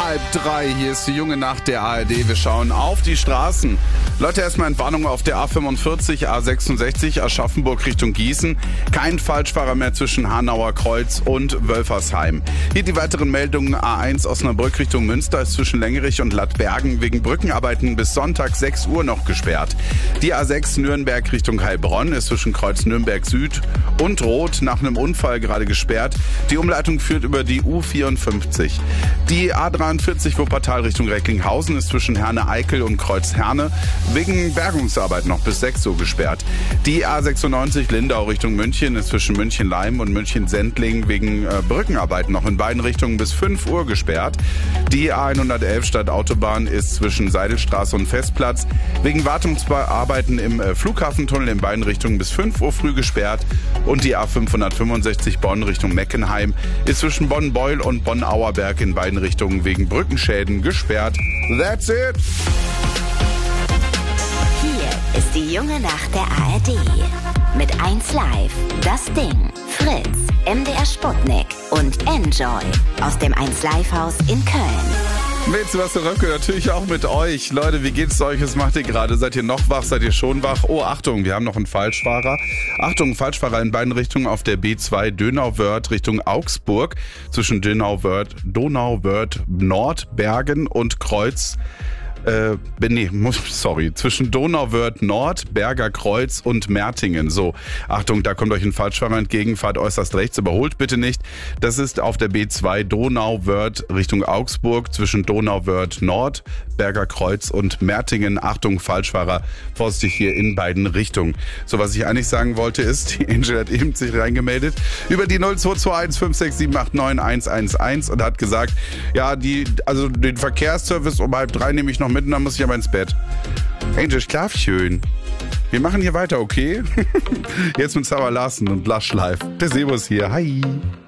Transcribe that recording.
2:30, hier ist die junge Nacht der ARD. Wir schauen auf die Straßen. Leute, erstmal Entwarnung auf der A45, A66, Aschaffenburg Richtung Gießen. Kein Falschfahrer mehr zwischen Hanauer Kreuz und Wölfersheim. Hier die weiteren Meldungen. A1 Osnabrück Richtung Münster ist zwischen Längerich und Lattbergen wegen Brückenarbeiten bis Sonntag 6 Uhr noch gesperrt. Die A6 Nürnberg Richtung Heilbronn ist zwischen Kreuz Nürnberg Süd und Rot nach einem Unfall gerade gesperrt. Die Umleitung führt über die U54. Die A43 Wuppertal Richtung Recklinghausen ist zwischen Herne-Eickel und Kreuz Herne wegen Bergungsarbeit noch bis 6 Uhr gesperrt. Die A96 Lindau Richtung München ist zwischen München-Leim und München-Sendling wegen Brückenarbeit noch in beiden Richtungen bis 5 Uhr gesperrt. Die A111 Stadtautobahn ist zwischen Seidelstraße und Festplatz wegen Wartungsarbeiten im Flughafentunnel in beiden Richtungen bis 5 Uhr früh gesperrt. Und die A565 Bonn Richtung Meckenheim ist zwischen Bonn-Beul und Bonn-Auerberg in beiden Richtungen wegen Brückenschäden gesperrt. That's it! Hier ist die junge Nacht der ARD. Mit 1Live, Das Ding, Fritz, MDR Sputnik und Enjoy aus dem 1Live-Haus in Köln. Mit Sebastian Röpke natürlich auch mit euch. Leute, wie geht's euch? Was macht ihr gerade? Seid ihr noch wach? Seid ihr schon wach? Oh, Achtung, wir haben noch einen Falschfahrer. Achtung, Falschfahrer in beiden Richtungen auf der B2 Donauwörth Richtung Augsburg. Zwischen Donauwörth Nord, Bergen und Kreuz. Zwischen Donauwörth Nord, Berger Kreuz und Mertingen. So, Achtung, da kommt euch ein Falschfahrer entgegen, fahrt äußerst rechts, überholt bitte nicht. Das ist auf der B2 Donauwörth Richtung Augsburg, zwischen Donauwörth Nord, Berger Kreuz und Mertingen. Achtung, Falschfahrer, vorsichtig hier in beiden Richtungen. So, was ich eigentlich sagen wollte ist, die Angel hat eben sich reingemeldet über die 0221 56789 111 und hat gesagt, ja, den Verkehrsservice um 2:30 nehme ich noch mit und dann muss ich aber ins Bett. Angel, schlaf schön. Wir machen hier weiter, okay? Jetzt mit Sarah Larsen und Lush Life. Der Sebus hier. Hi.